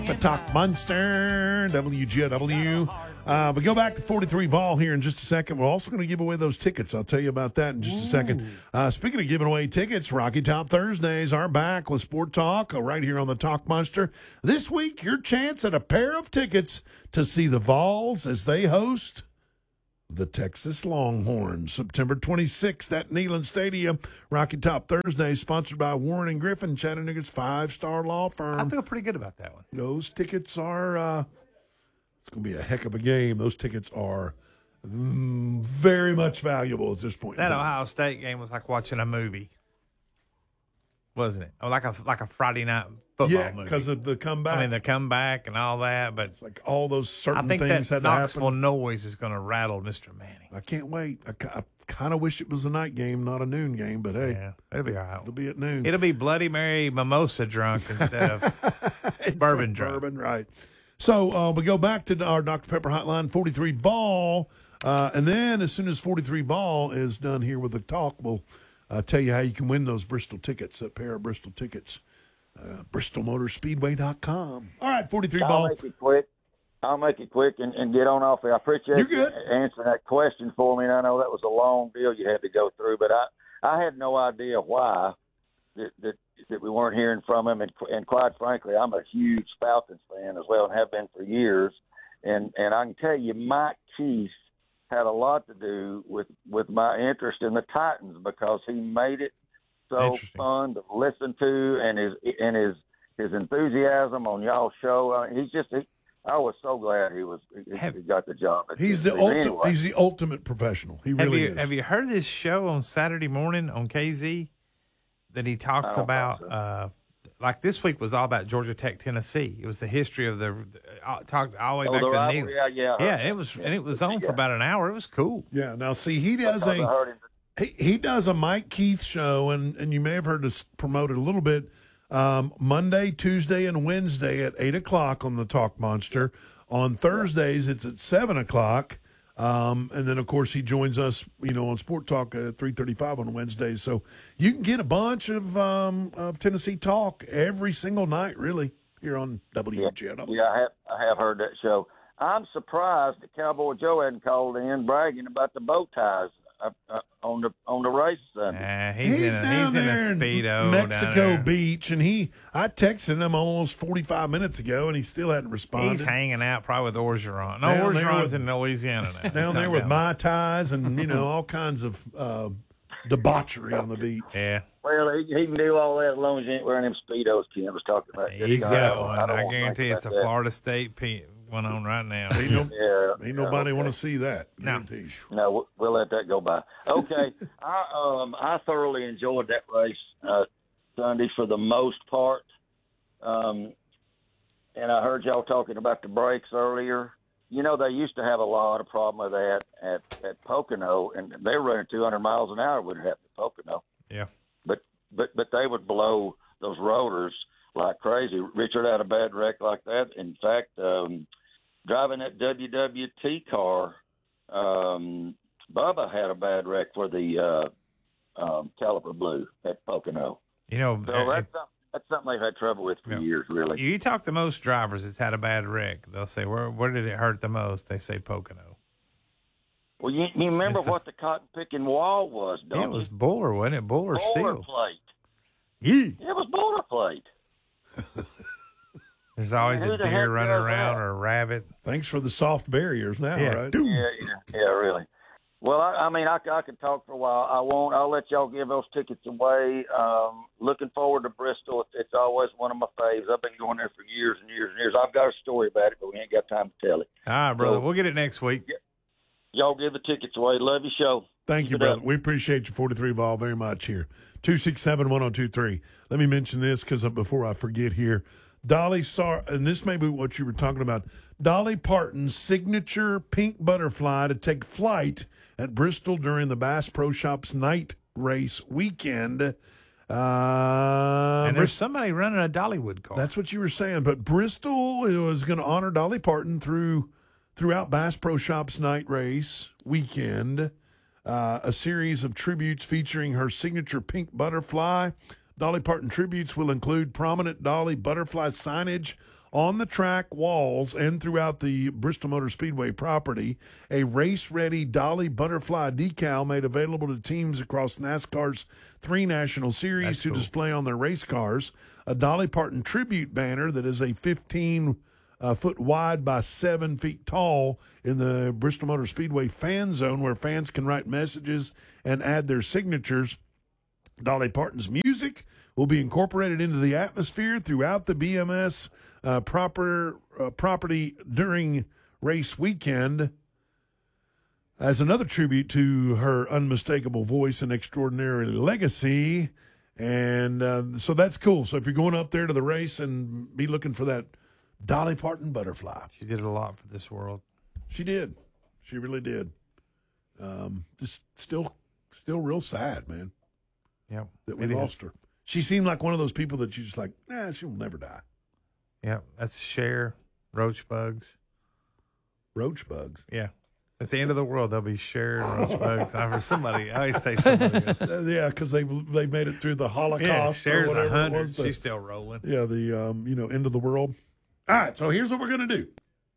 The Talk Monster, WGW. We go back to 43 Vol here in just a second. We're also going to give away those tickets. I'll tell you about that in just a second. Speaking of giving away tickets, Rocky Top Thursdays are back with Sport Talk right here on the Talk Monster. This week, your chance at a pair of tickets to see the Vols as they host the Texas Longhorns, September 26th at Neyland Stadium. Rocky Top Thursday, sponsored by Warren and Griffin, Chattanooga's 5-star law firm. I feel pretty good about that one. Those tickets are, it's going to be a heck of a game. Those tickets are very much valuable at this point. That Ohio State game was like watching a movie, wasn't it? Or like a Friday night football movie. Yeah, because of the comeback. I mean, the comeback and all that, but it's like all those certain I think things that had to Knoxville happen. noise is going to rattle Mr. Manning. I can't wait. I kind of wish it was a night game, not a noon game, but hey, Yeah, it'll be all right. it'll be at noon. It'll be Bloody Mary mimosa drunk instead of bourbon drunk. Bourbon, right. So we go back to our Dr. Pepper hotline, 43 Vol, and then as soon as 43 Vol is done here with the talk, we'll tell you how you can win those Bristol tickets, a pair of Bristol tickets, BristolMotorspeedway.com. All right, 43 Vol. I'll make it quick and get on off here. I appreciate You're good. you answering that question for me, and I know that was a long deal you had to go through, but I had no idea why that we weren't hearing from him, and quite frankly, I'm a huge Falcons fan as well and have been for years, and I can tell you Mike Keith had a lot to do with my interest in the Titans because he made it so fun to listen to, and his enthusiasm on y'all's show. I was so glad he got the job. He's the ultimate professional. He really is. Have you heard his show on Saturday morning on KZ that he talks about? Like this week was all about Georgia Tech, Tennessee. It was the history of talked all the way back to Neyland. Yeah, it was on for about an hour. It was cool. Yeah. Now, see, he does a Mike Keith show, and you may have heard us promote it a little bit. Monday, Tuesday, and Wednesday at 8:00 on the Talk Monster. On Thursdays, it's at 7:00. And then, of course, he joins us, on Sport Talk at 3:35 on Wednesdays. So you can get a bunch of Tennessee talk every single night, really, here on WGW. Yeah, I have heard that show. I'm surprised that Cowboy Joe hadn't called in bragging about the bow ties on the race Sunday. He's in a Speedo Mexico Beach, and I texted him almost 45 minutes ago, and he still hadn't responded. He's hanging out probably with Orgeron. No, Orgeron's in Louisiana now. Down there with Mai Tais and, all kinds of debauchery on the beach. Yeah. Well, he can do all that as long as he ain't wearing them Speedos Ken was talking about. He's got one. I guarantee it's a Florida State one on right now. Ain't nobody want to see that. No, we'll let that go by. Okay, I thoroughly enjoyed that race Sunday for the most part, and I heard y'all talking about the brakes earlier. They used to have a lot of problem with that at Pocono, and they were running 200 miles an hour when it happened at Pocono. Yeah, but they would blow those rotors like crazy. Richard had a bad wreck like that. In fact, driving that WWT car, Bubba had a bad wreck for the caliper blew at Pocono. So that's something they've had trouble with for years, really. You talk to most drivers that's had a bad wreck. They'll say, where did it hurt the most? They say Pocono. Well, you remember what the cotton picking wall was, don't you? It was Buller, wasn't it? Buller steel. Boilerplate. Yeah. It was boilerplate. There's always a deer running around or a rabbit. Thanks for the soft barriers now, right? Yeah, really. Well, I could talk for a while. I won't. I'll let y'all give those tickets away. Looking forward to Bristol. It's always one of my faves. I've been going there for years and years and years. I've got a story about it, but we ain't got time to tell it. All right, brother. We'll get it next week. Y'all give the tickets away. Love your show. Thank you, brother. We appreciate you, 43 Vol, very much here. 267-1023. Let me mention this because before I forget here. And this may be what you were talking about, Dolly Parton's signature pink butterfly to take flight at Bristol during the Bass Pro Shops night race weekend. And there's somebody running a Dollywood car. That's what you were saying. But Bristol is going to honor Dolly Parton throughout Bass Pro Shops night race weekend. A series of tributes featuring her signature pink butterfly. Dolly Parton tributes will include prominent Dolly butterfly signage on the track walls and throughout the Bristol Motor Speedway property. A race-ready Dolly Butterfly decal made available to teams across NASCAR's 3 national series to display on their race cars. A Dolly Parton tribute banner that is a 15-foot wide by 7 feet tall in the Bristol Motor Speedway fan zone, where fans can write messages and add their signatures. Dolly Parton's music will be incorporated into the atmosphere throughout the BMS property during race weekend as another tribute to her unmistakable voice and extraordinary legacy. And so that's cool. So if you're going up there to the race, and be looking for that Dolly Parton butterfly. She did a lot for this world. She did. She really did. Just still real sad, man. Yep. That we lost her. She seemed like one of those people that you just like, she'll never die. Yep. That's Cher, roach bugs. Roach bugs? Yeah. At the end of the world, there'll be Cher and roach bugs. I always say somebody else. Yeah, because they made it through the Holocaust. Yeah, Cher's or whatever 100. it was. She's still rolling. Yeah, the end of the world. All right, so here's what we're going to do.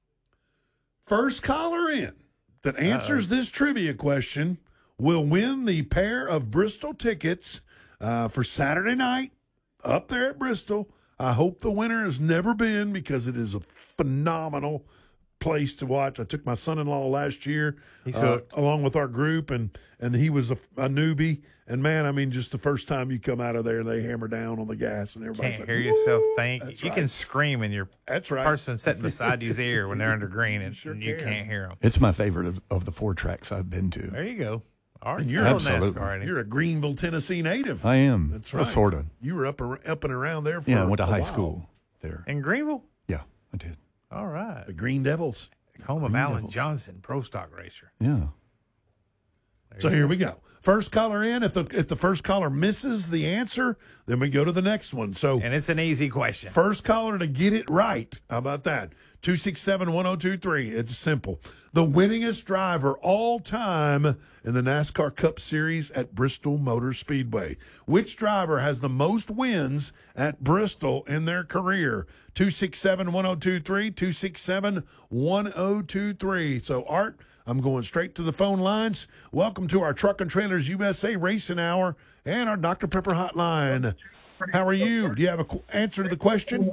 First caller in that answers this trivia question will win the pair of Bristol tickets for Saturday night up there at Bristol. I hope the winner has never been, because it is a phenomenal place to watch. I took my son-in-law last year along with our group, and he was a newbie. And, man, I mean, just the first time you come out of there, they hammer down on the gas, and everybody's Can't like, hear yourself think. That's You right. can scream in your person sitting beside you's ear when they're under green, and you can't hear them. It's my favorite of the 4 tracks I've been to. There you go. All right, you're absolutely. NASCAR, You're a Greenville, Tennessee native. I am. That's right. Sort of. You were up and around there for Yeah, I went to a high while. school there. in Greenville. Yeah, I did. All right. The Green Devils. Home of Alan Johnson, pro stock racer. Yeah. So here we go. First caller in. If the first caller misses the answer, then we go to the next one. So, And it's an easy question. first caller to get it right. How about that? 267-1023. It's simple. The winningest driver all time in the NASCAR Cup Series at Bristol Motor Speedway. Which driver has the most wins at Bristol in their career? 267-1023, 267-1023. So, Art, I'm going straight to the phone lines. Welcome to our Truck and Trailers USA Racing Hour and our Dr. Pepper Hotline. How are you? Do you have an answer to the question?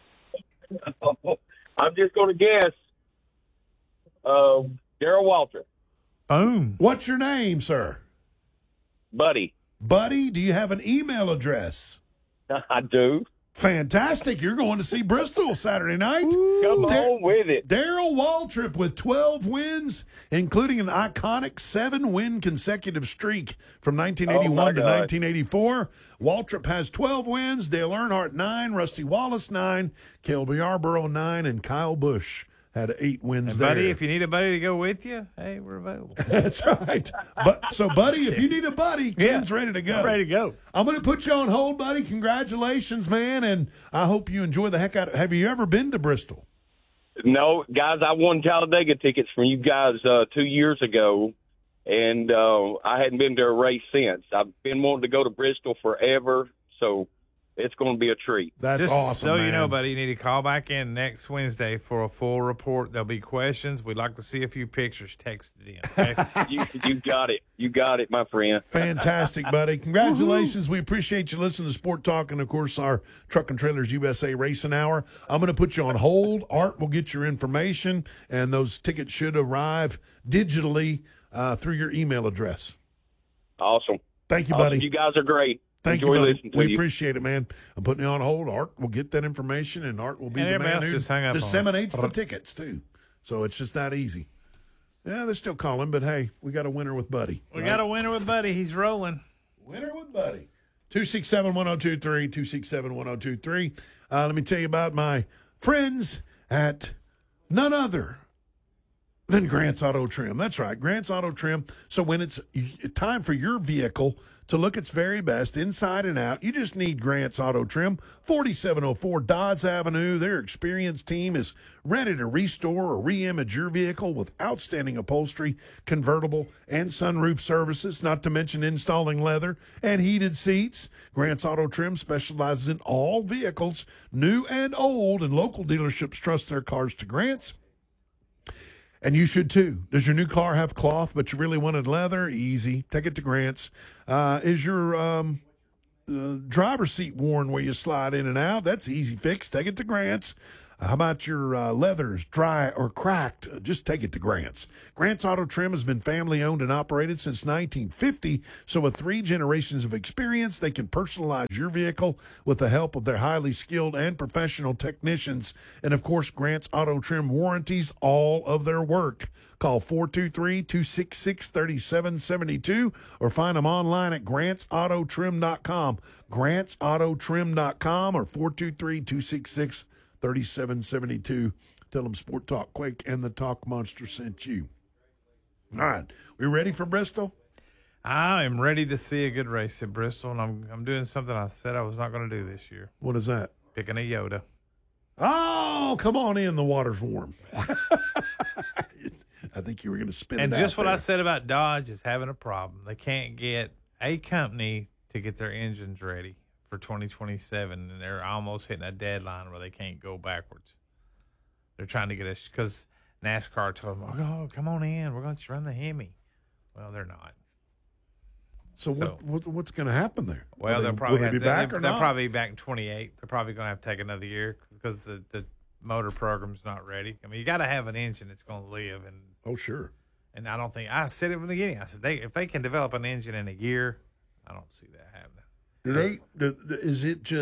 I'm just going to guess Darrell Waltrip. Boom. What's your name, sir? Buddy. Buddy, do you have an email address? I do. Fantastic. You're going to see Bristol Saturday night. Come on with it. Darrell Waltrip with 12 wins, including an iconic 7-win consecutive streak from 1981 to 1984. Waltrip has 12 wins, Dale Earnhardt 9, Rusty Wallace 9, Caleb Yarborough 9, and Kyle Busch had 8 wins And there. buddy, if you need a buddy to go with you, hey, we're available. That's right. So, buddy, if you need a buddy, Ken's ready to go. I'm ready to go. I'm going to put you on hold, buddy. Congratulations, man, and I hope you enjoy the heck out of it. Have you ever been to Bristol? No, guys, I won Talladega tickets from you guys 2 years ago, and I hadn't been to a race since. I've been wanting to go to Bristol forever, so it's going to be a treat. That's Just awesome, so man. you know, buddy, you need to call back in next Wednesday for a full report. There'll be questions. We'd like to see a few pictures texted in. Okay? You got it. You got it, my friend. Fantastic, buddy. Congratulations. We appreciate you listening to Sport Talk and, of course, our Truck and Trailers USA Racing Hour. I'm going to put you on hold. Art will get your information, and those tickets should arrive digitally through your email address. Awesome. Thank you, buddy. Awesome. You guys are great. Thank Enjoy you, buddy. listening to We you. appreciate it, man. I'm putting you on hold. Art will get that information, and Art will be And the everybody man else who just hung up on us. disseminates the tickets, too. So it's just that easy. Yeah, they're still calling, but, hey, we got a winner with Buddy. We got a winner with Buddy. He's rolling. Winner with Buddy. 267-1023, 267-1023. Let me tell you about my friends at none other than Grant's Auto Trim. That's right, Grant's Auto Trim. So when it's time for your vehicle to look its very best inside and out, you just need Grant's Auto Trim, 4704 Dodds Avenue. Their experienced team is ready to restore or re-image your vehicle with outstanding upholstery, convertible, and sunroof services, not to mention installing leather and heated seats. Grant's Auto Trim specializes in all vehicles, new and old, and local dealerships trust their cars to Grant's. And you should too. Does your new car have cloth, but you really wanted leather? Easy. Take it to Grant's. Is your driver's seat worn where you slide in and out? That's easy fix. Take it to Grant's. How about your leathers dry or cracked? Just take it to Grant's. Grant's Auto Trim has been family owned and operated since 1950. So with 3 generations of experience, they can personalize your vehicle with the help of their highly skilled and professional technicians. And of course, Grant's Auto Trim warranties all of their work. Call 423-266-3772 or find them online at grantsautotrim.com. grantsautotrim.com or 423-266-3772. 3772. Tell them Sport Talk Quake and the Talk Monster sent you. All right. We ready for Bristol? I am ready to see a good race at Bristol, and I'm doing something I said I was not going to do this year. What is that? Picking a Yoda. Oh, come on in. The water's warm. I think you were going to spin and it out. And just what there. I said about Dodge is having a problem. They can't get a company to get their engines ready for 2027, and they're almost hitting a deadline where they can't go backwards. They're trying to get us because NASCAR told them, "Oh, come on in, we're going to run the Hemi." Well, they're not. So what's going to happen there? Well, will they be back or not? They'll probably be back in 28. They're probably going to have to take another year because the motor program's not ready. I mean, you got to have an engine that's going to live. And oh, sure. And I don't think I said it from the beginning. I said if they can develop an engine in a year, I don't see that happening. Is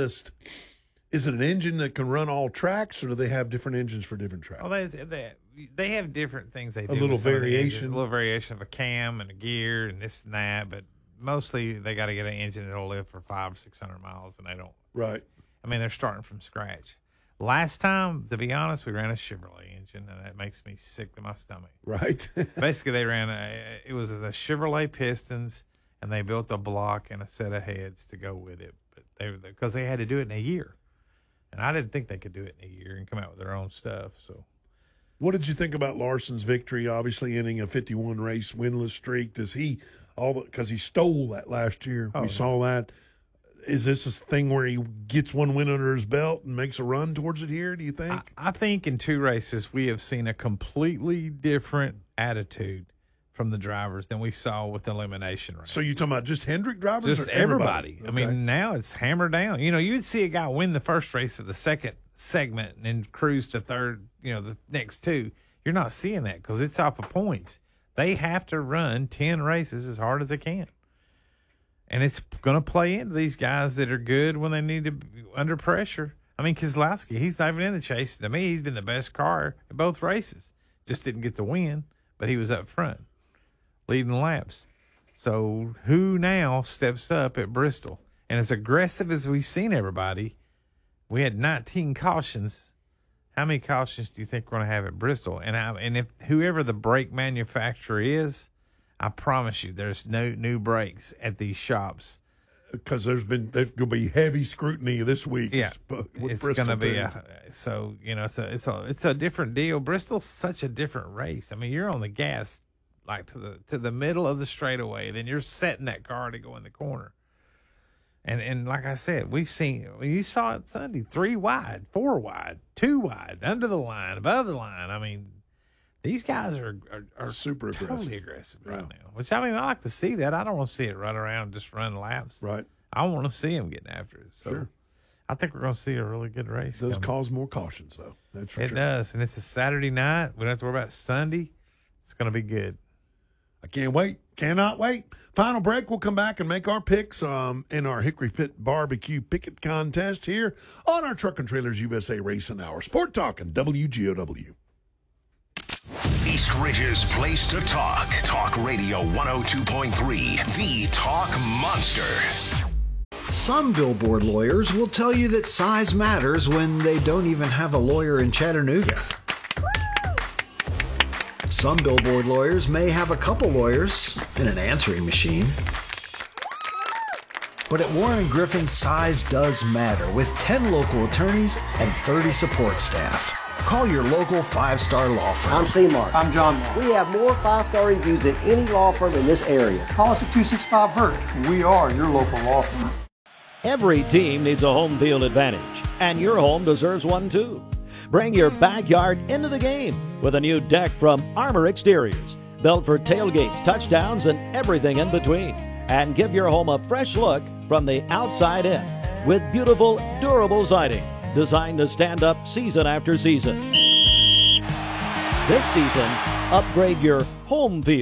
it an engine that can run all tracks, or do they have different engines for different tracks? Well, they have different things they do. A little variation. A little variation of a cam and a gear and this and that, but mostly they got to get an engine that'll live for 500 or 600 miles, and they don't. Right. I mean, they're starting from scratch. Last time, to be honest, we ran a Chevrolet engine, and that makes me sick to my stomach. Right. Basically, they ran it was a Chevrolet Pistons, and they built a block and a set of heads to go with it, but because they had to do it in a year, and I didn't think they could do it in a year and come out with their own stuff. So, what did you think about Larson's victory? Obviously, ending a 51 race winless streak. Does he because he stole that last year? We saw that. Is this a thing where he gets one win under his belt and makes a run towards it here, do you think? I think in 2 races we have seen a completely different attitude from the drivers than we saw with the elimination race. So you're talking about just Hendrick drivers? Just or everybody. Okay. I mean, now it's hammered down. You know, you would see a guy win the first race of the second segment and then cruise to third, the next 2. You're not seeing that because it's off of points. They have to run 10 races as hard as they can. And it's going to play into these guys that are good when they need to be under pressure. I mean, Keselowski, he's not even in the chase. To me, he's been the best car at both races. Just didn't get the win, but he was up front, leading laps. So who now steps up at Bristol? And as aggressive as we've seen everybody, we had 19 cautions. How many cautions do you think we're going to have at Bristol? And if whoever the brake manufacturer is, I promise you, there's no new brakes at these shops because there's going to be heavy scrutiny this week. Yeah, it's going to be it's a different deal. Bristol's such a different race. I mean, you're on the gas like to the middle of the straightaway, then you're setting that car to go in the corner. And like I said, you saw it Sunday, 3 wide, 4 wide, 2 wide, under the line, above the line. I mean, these guys are super totally aggressive right now. Which, I mean, I like to see that. I don't want to see it run around, just run laps. Right. I want to see them getting after it. So sure. I think we're going to see a really good race. It does cause more cautions, though. That's for sure. It does. And it's a Saturday night. We don't have to worry about Sunday. It's going to be good. I can't wait. Cannot wait. Final break. We'll come back and make our picks in our Hickory Pit Barbecue Picket Contest here on our Truck and Trailers USA Racing Hour. Sport Talking WGOW. East Ridge's place to talk. Talk Radio 102.3, the Talk Monster. Some billboard lawyers will tell you that size matters when they don't even have a lawyer in Chattanooga. Some billboard lawyers may have a couple lawyers and an answering machine. But at Warren & Griffin, size does matter with 10 local attorneys and 30 support staff. Call your local 5-star law firm. I'm C-Mark. I'm John Mark. We have more 5-star reviews than any law firm in this area. Call us at 265-HURT. We are your local law firm. Every team needs a home field advantage, and your home deserves one too. Bring your backyard into the game with a new deck from Armor Exteriors, built for tailgates, touchdowns, and everything in between. And give your home a fresh look from the outside in with beautiful, durable siding designed to stand up season after season. This season, upgrade your home field